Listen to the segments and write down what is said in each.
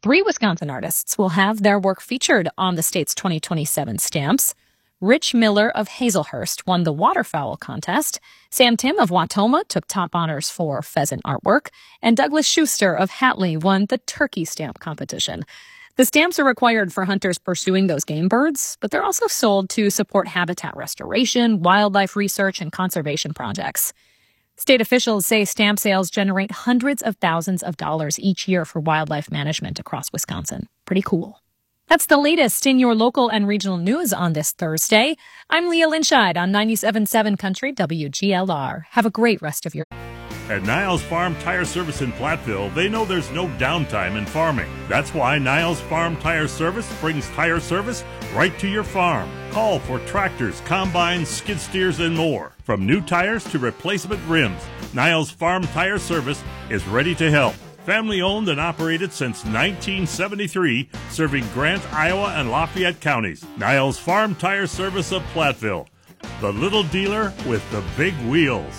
3 Wisconsin artists will have their work featured on the state's 2027 stamps. Rich Miller of Hazelhurst won the waterfowl contest. Sam Tim of Watoma took top honors for pheasant artwork. And Douglas Schuster of Hatley won the turkey stamp competition. The stamps are required for hunters pursuing those game birds, but they're also sold to support habitat restoration, wildlife research, and conservation projects. State officials say stamp sales generate hundreds of thousands of dollars each year for wildlife management across Wisconsin. Pretty cool. That's the latest in your local and regional news on this Thursday. I'm Leah Lynchide on 97.7 Country WGLR. Have a great rest of your At Niles Farm Tire Service in Platteville, they know there's no downtime in farming. That's why Niles Farm Tire Service brings tire service right to your farm. Call for tractors, combines, skid steers, and more. From new tires to replacement rims, Niles Farm Tire Service is ready to help. Family owned and operated since 1973, serving Grant, Iowa, and Lafayette counties. Niles Farm Tire Service of Platteville, the little dealer with the big wheels.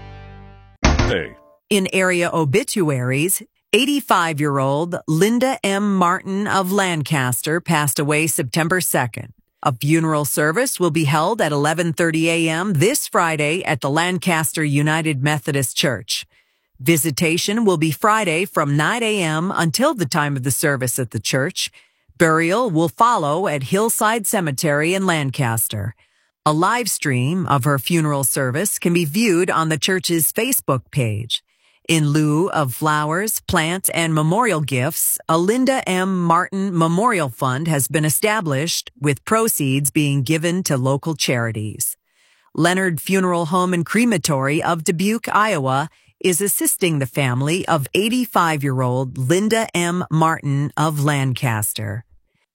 In area obituaries, 85-year-old Linda M. Martin of Lancaster passed away September 2nd. A funeral service will be held at 11:30 a.m. this Friday at the Lancaster United Methodist Church. Visitation will be Friday from 9 a.m. until the time of the service at the church. Burial will follow at Hillside Cemetery in Lancaster. A live stream of her funeral service can be viewed on the church's Facebook page. In lieu of flowers, plants, and memorial gifts, a Linda M. Martin Memorial Fund has been established, with proceeds being given to local charities. Leonard Funeral Home and Crematory of Dubuque, Iowa, is assisting the family of 85-year-old Linda M. Martin of Lancaster.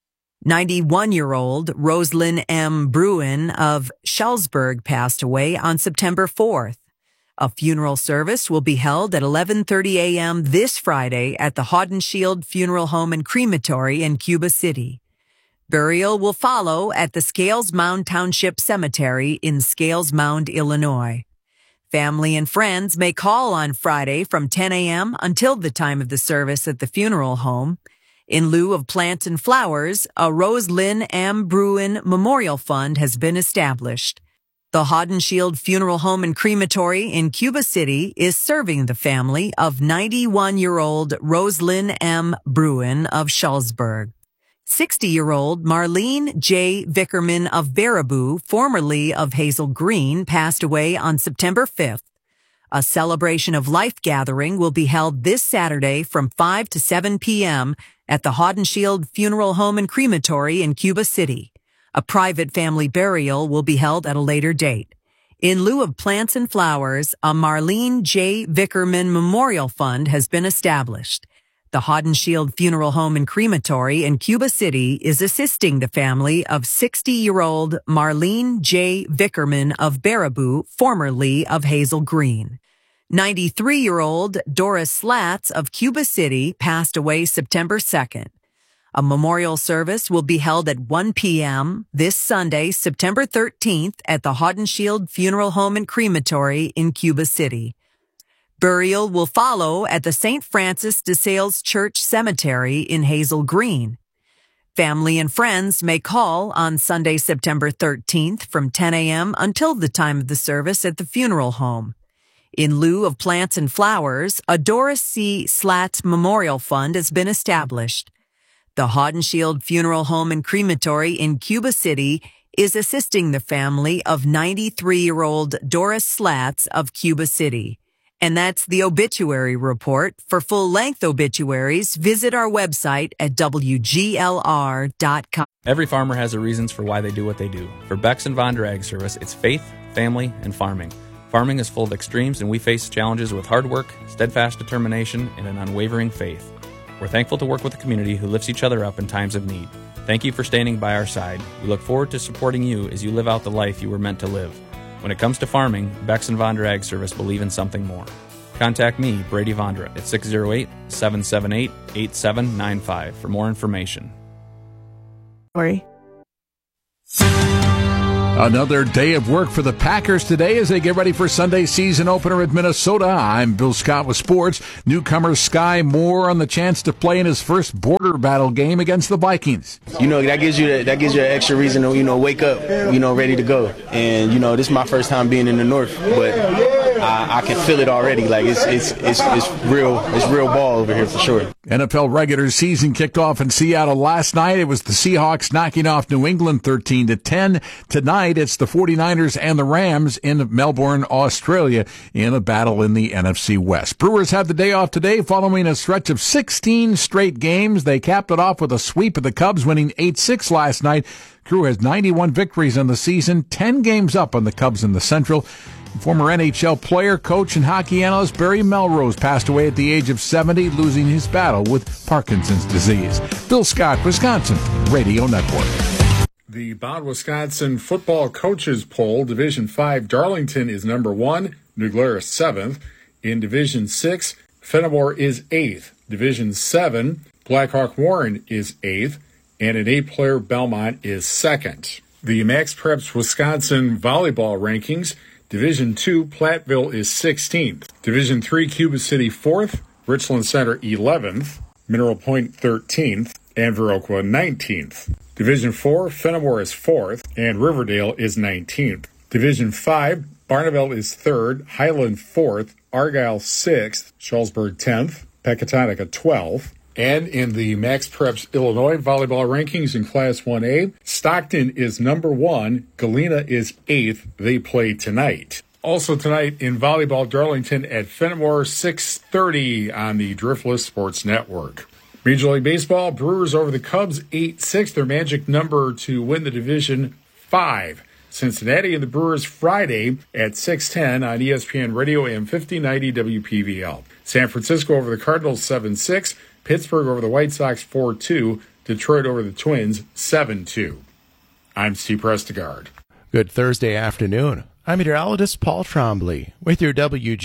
91-year-old Rosalind M. Bruin of Schellsburg passed away on September 4th. A funeral service will be held at 11:30 a.m. this Friday at the Haudenschild Funeral Home and Crematory in Cuba City. Burial will follow at the Scales Mound Township Cemetery in Scales Mound, Illinois. Family and friends may call on Friday from 10 a.m. until the time of the service at the funeral home. In lieu of plants and flowers, a Rosalind M. Bruin Memorial Fund has been established. The Haudenschild Funeral Home and Crematory in Cuba City is serving the family of 91-year-old Rosalind M. Bruin of Schellsburg. 60-year-old Marlene J. Vickerman of Baraboo, formerly of Hazel Green, passed away on September 5th. A celebration of life gathering will be held this Saturday from 5 to 7 p.m. at the Haudenschild Funeral Home and Crematory in Cuba City. A private family burial will be held at a later date. In lieu of plants and flowers, a Marlene J. Vickerman Memorial Fund has been established. The Haudenschild Funeral Home and Crematory in Cuba City is assisting the family of 60-year-old Marlene J. Vickerman of Baraboo, formerly of Hazel Green. 93-year-old Doris Slats of Cuba City passed away September 2nd. A memorial service will be held at 1 p.m. this Sunday, September 13th at the Haudenschild Funeral Home and Crematory in Cuba City. Burial will follow at the St. Francis de Sales Church Cemetery in Hazel Green. Family and friends may call on Sunday, September 13th from 10 a.m. until the time of the service at the funeral home. In lieu of plants and flowers, a Doris C. Slats Memorial Fund has been established. The Haudenschild Funeral Home and Crematory in Cuba City is assisting the family of 93-year-old Doris Slats of Cuba City. And that's the obituary report. For full-length obituaries, visit our website at WGLR.com. Every farmer has their reasons for why they do what they do. For Bex and Vondra Ag Service, it's faith, family, and farming. Farming is full of extremes, and we face challenges with hard work, steadfast determination, and an unwavering faith. We're thankful to work with a community who lifts each other up in times of need. Thank you for standing by our side. We look forward to supporting you as you live out the life you were meant to live. When it comes to farming, Bex and Vondra Ag Service believe in something more. Contact me, Brady Vondra, at 608-778-8795 for more information. Sorry. Another day of work for the Packers today as they get ready for Sunday's season opener at Minnesota. I'm Bill Scott with sports. Newcomer Sky Moore on the chance to play in his first border battle game against the Vikings. That gives you an extra reason to, wake up, ready to go. And, this is my first time being in the North, but I can feel it already. Like it's real ball over here for sure. NFL regular season kicked off in Seattle last night. It was the Seahawks knocking off New England 13-10. Tonight, it's the 49ers and the Rams in Melbourne, Australia, in a battle in the NFC West. Brewers had the day off today following a stretch of 16 straight games. They capped it off with a sweep of the Cubs, winning 8-6 last night. Crew has 91 victories on the season, 10 games up on the Cubs in the Central. Former NHL player, coach, and hockey analyst Barry Melrose passed away at the age of 70, losing his battle with Parkinson's disease. Bill Scott, Wisconsin Radio Network. The Bound Wisconsin Football Coaches Poll, Division 5, Darlington is number 1, New Glarus 7th. In Division 6, Fenimore is 8th. Division 7, Blackhawk Warren is 8th. And an 8-player Belmont is 2nd. The Max Preps Wisconsin Volleyball Rankings, Division 2, Platteville is 16th. Division 3, Cuba City 4th. Richland Center 11th. Mineral Point 13th. And Viroqua 19th. Division 4, Fenimore is 4th, and Riverdale is 19th. Division 5, Barneveld is 3rd, Highland 4th, Argyle 6th, Shullsburg 10th, Pecatonica 12th. And in the Max Preps Illinois volleyball rankings in Class 1A, Stockton is number 1, Galena is 8th. They play tonight. Also tonight in volleyball, Darlington at Fenimore, 6:30 on the Driftless Sports Network. Major League Baseball, Brewers over the Cubs, 8-6. Their magic number to win the division, 5. Cincinnati and the Brewers Friday at 6:10 on ESPN Radio AM 1590 WPVL. San Francisco over the Cardinals, 7-6. Pittsburgh over the White Sox, 4-2. Detroit over the Twins, 7-2. I'm Steve Prestegard. Good Thursday afternoon. I'm meteorologist Paul Trombley with your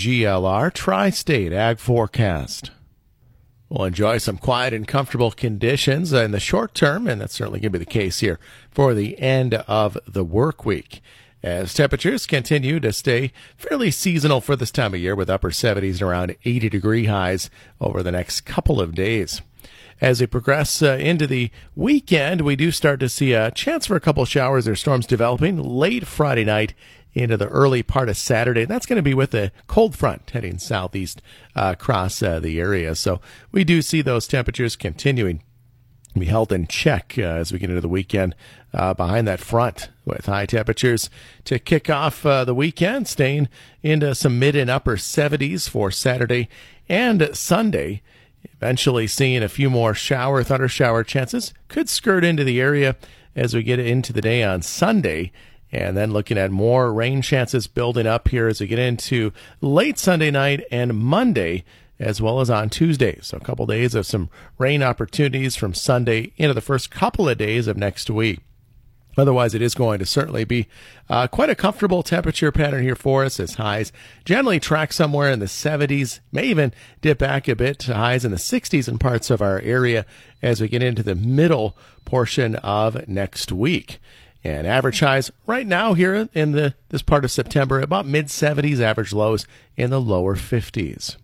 WGLR Tri-State Ag Forecast. We'll enjoy some quiet and comfortable conditions in the short term, and that's certainly going to be the case here for the end of the work week, as temperatures continue to stay fairly seasonal for this time of year, with upper 70s and around 80-degree highs over the next couple of days. As we progress into the weekend, we do start to see a chance for a couple showers or storms developing late Friday night into the early part of Saturday. And that's going to be with a cold front heading southeast across the area. So we do see those temperatures continuing to be held in check as we get into the weekend behind that front, with high temperatures to kick off the weekend, staying into some mid and upper 70s for Saturday and Sunday. Eventually seeing a few more thunder shower chances could skirt into the area as we get into the day on Sunday. And then looking at more rain chances building up here as we get into late Sunday night and Monday, as well as on Tuesday. So a couple days of some rain opportunities from Sunday into the first couple of days of next week. Otherwise, it is going to certainly be quite a comfortable temperature pattern here for us, as highs generally track somewhere in the 70s, may even dip back a bit to highs in the 60s in parts of our area as we get into the middle portion of next week. And average highs right now here in this part of September, about mid-70s, average lows in the lower 50s.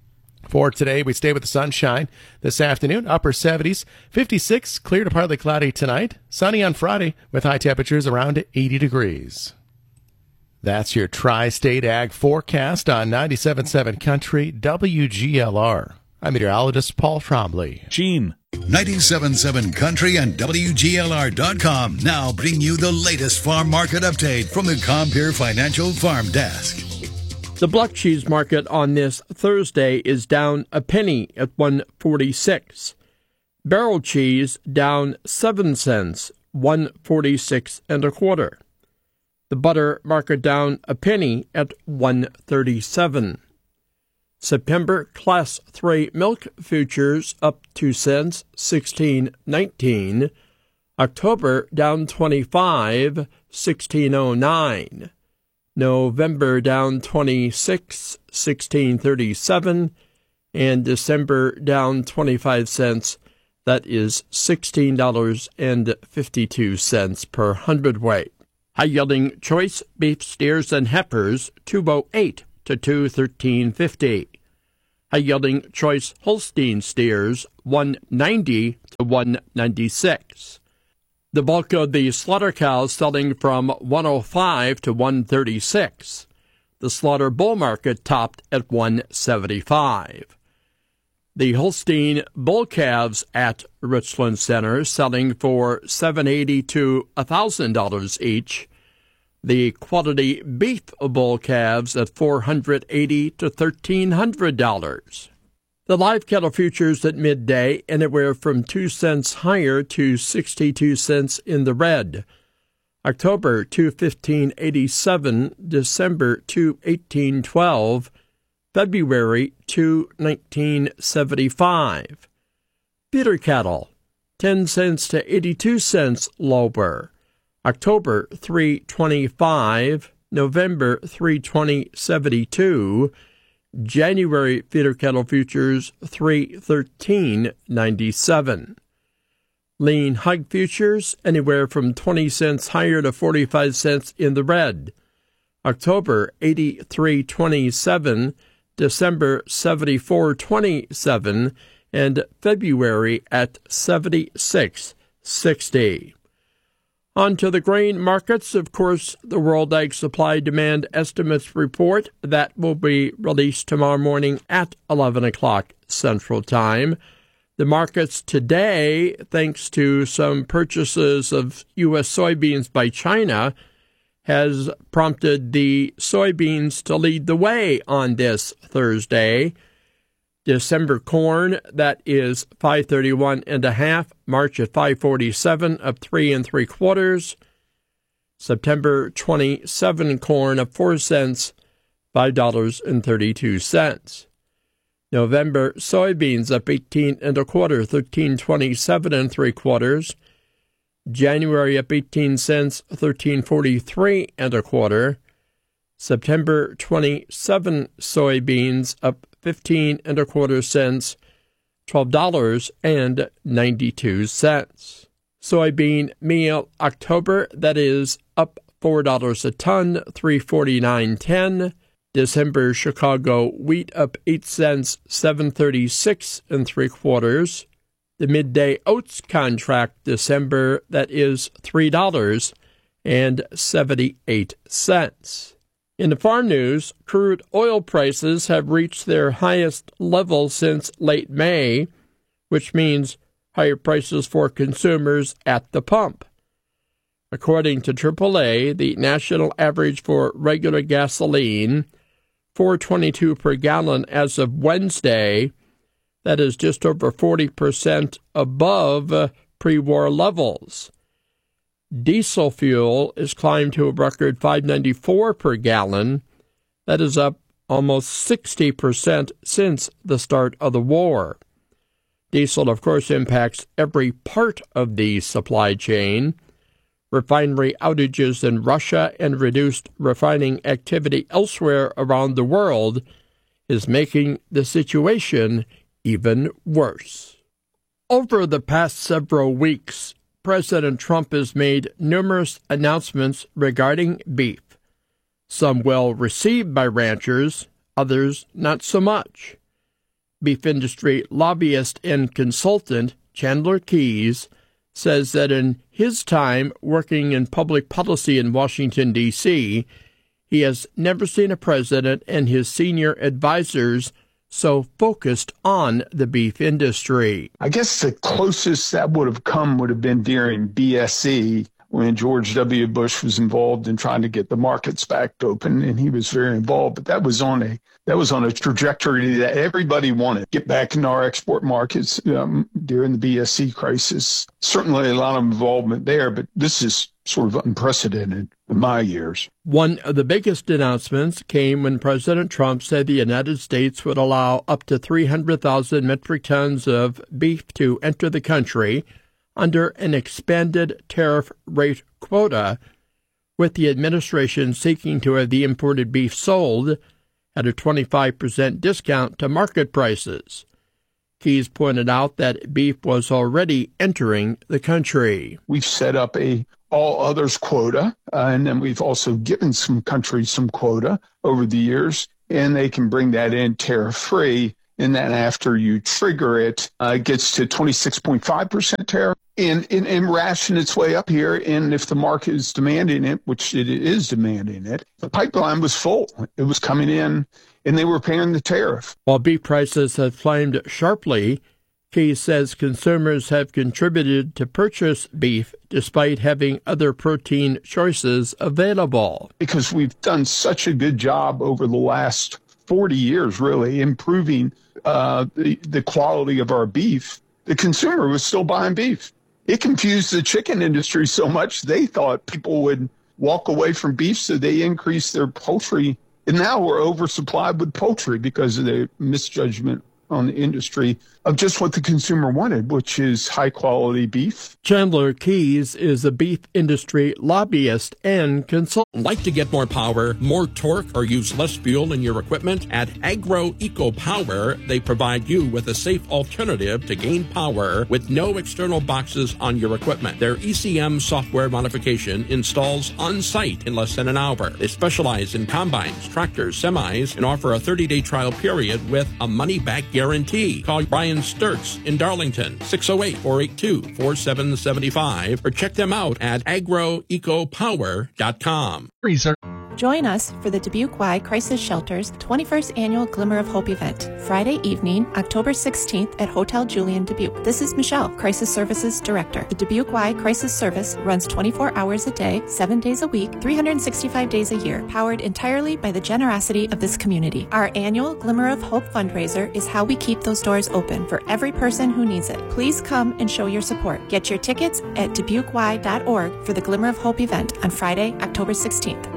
For today, we stay with the sunshine this afternoon, upper 70s, 56, clear to partly cloudy tonight, sunny on Friday with high temperatures around 80 degrees. That's your Tri-State Ag Forecast on 97.7 Country WGLR. I'm meteorologist Paul Trombley. Gene. 97.7 Country and WGLR.com now bring you the latest farm market update from the Compeer Financial Farm Desk. The block cheese market on this Thursday is down a penny at $1.46. Barrel cheese down 7 cents, $1.46 1/4. The butter market down a penny at $1.37. September Class 3 milk futures up 2 cents, $16.19. October down 25, $16.09. November down 26, $16.37. And December down 25 cents. That is $16.52 per hundredweight. High-yielding choice beef steers and heifers, $208 to $213.50. High-yielding choice Holstein steers, $190 to $196. The bulk of the slaughter cows selling from $105 to $136. The slaughter bull market topped at $175. The Holstein bull calves at Richland Center selling for $780 to $1,000 each. The quality beef bull calves at $480 to $1,300. The live cattle futures at midday anywhere from 2 cents higher to 62 cents in the red. October $215.87, December $218.12, February $219.75. Feeder cattle 10 cents to 82 cents lower. October $325, November $320.72, January feeder cattle futures $313.97. Lean hog futures anywhere from 20 cents higher to 45 cents in the red. October $83.27, December $74.27, and February at $76.60. On to the grain markets. Of course, the World Ag Supply Demand Estimates report that will be released tomorrow morning at 11 o'clock Central Time. The markets today, thanks to some purchases of U.S. soybeans by China, has prompted the soybeans to lead the way on this Thursday. December corn, that is 531.5, March at 547, up 3 3/4. September 27 corn up 4 cents, $5.32. November soybeans up 18 1/4, 13.27 3/4. January up 18 cents, 13.43 1/4. September 27 soybeans up 15 1/4 cents, $12.92. Soybean meal October, that is up $4 a ton, $349.10. December Chicago wheat up 8 cents, $7.36 3/4. The midday oats contract December, that is $3.78. In the farm news, crude oil prices have reached their highest level since late May, which means higher prices for consumers at the pump. According to AAA, the national average for regular gasoline, $4.22 per gallon as of Wednesday, that is just over 40% above pre-war levels. Diesel fuel is climbed to a record $5.94 per gallon. That is up almost 60% since the start of the war. Diesel, of course, impacts every part of the supply chain. Refinery outages in Russia and reduced refining activity elsewhere around the world is making the situation even worse. Over the past several weeks, President Trump has made numerous announcements regarding beef. Some well received by ranchers, others not so much. Beef industry lobbyist and consultant Chandler Keyes says that in his time working in public policy in Washington, D.C., he has never seen a president and his senior advisors so focused on the beef industry. I guess the closest that would have come would have been during BSE, when George W. Bush was involved in trying to get the markets back open, and he was very involved. But that was on a trajectory that everybody wanted. Get back into our export markets during the BSE crisis. Certainly a lot of involvement there, but this is sort of unprecedented in my years. One of the biggest announcements came when President Trump said the United States would allow up to 300,000 metric tons of beef to enter the country under an expanded tariff rate quota, with the administration seeking to have the imported beef sold at a 25% discount to market prices. Keyes pointed out that beef was already entering the country. We've set up a all others quota. And then we've also given some countries some quota over the years, and they can bring that in tariff-free. And then after you trigger it, it gets to 26.5% tariff and ration its way up here. And if the market is demanding it, which it is demanding it, the pipeline was full. It was coming in, and they were paying the tariff. While beef prices have climbed sharply, Keyes says consumers have contributed to purchase beef despite having other protein choices available. Because we've done such a good job over the last 40 years, really, improving the quality of our beef, the consumer was still buying beef. It confused the chicken industry so much they thought people would walk away from beef, so they increased their poultry. And now we're oversupplied with poultry because of the misjudgment on the industry of just what the consumer wanted, which is high-quality beef. Chandler Keyes is a beef industry lobbyist and consultant. Like to get more power, more torque, or use less fuel in your equipment? At Agro Eco Power, they provide you with a safe alternative to gain power with no external boxes on your equipment. Their ECM software modification installs on-site in less than an hour. They specialize in combines, tractors, semis, and offer a 30-day trial period with a money-back guarantee. Call Brian Sturks in Darlington, 608-482-4775, or check them out at agroecopower.com. Join us for the Dubuque Y Crisis Shelter's 21st Annual Glimmer of Hope event, Friday evening, October 16th at Hotel Julian, Dubuque. This is Michelle, Crisis Services Director. The Dubuque Y Crisis Service runs 24 hours a day, 7 days a week, 365 days a year, powered entirely by the generosity of this community. Our annual Glimmer of Hope fundraiser is how we keep those doors open for every person who needs it. Please come and show your support. Get your tickets at dubuquey.org for the Glimmer of Hope event on Friday, October 16th.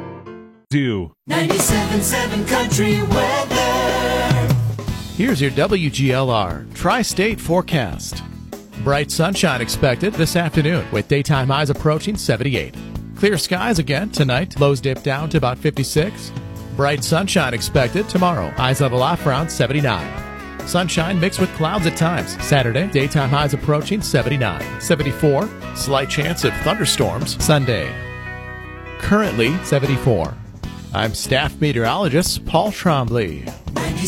97.7 Country Weather. Here's your WGLR Tri-State forecast. Bright sunshine expected this afternoon with daytime highs approaching 78. Clear skies again tonight. Lows dip down to about 56. Bright sunshine expected tomorrow. Highs level off around 79. Sunshine mixed with clouds at times. Saturday, daytime highs approaching 79. 74. Slight chance of thunderstorms Sunday. Currently 74. I'm staff meteorologist Paul Trombley.